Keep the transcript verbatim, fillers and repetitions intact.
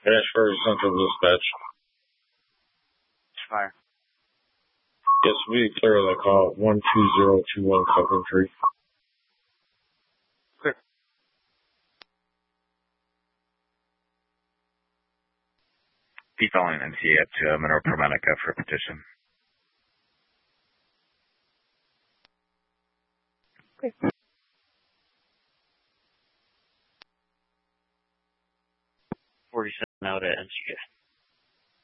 Ashford Central Dispatch. Fire. Yes, we clear the call one two zero two one Coventry. Clear. Be following M C A up to Monroe Promatica for petition. Okay. forty-seven out at M C A.